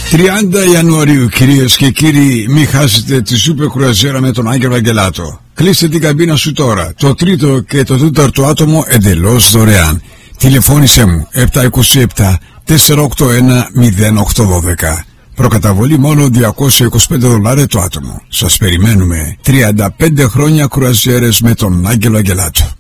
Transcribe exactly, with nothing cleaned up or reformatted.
τριάντα Ιανουαρίου, κυρίες και κύριοι, μην χάσετε τη σούπερ κρουαζιέρα με τον Άγγελο Αγγελάτο. Κλείστε την καμπίνα σου τώρα. Το τρίτο και το τέταρτο άτομο εντελώς δωρεάν. Τηλεφώνησέ μου επτά είκοσι επτά τετρακόσια ογδόντα ένα μηδέν οκτώ δώδεκα. Προκαταβολή μόνο διακόσια είκοσι πέντε δολάρια το άτομο. Σας περιμένουμε. τριάντα πέντε χρόνια κρουαζιέρες με τον Άγγελο Αγγελάτο.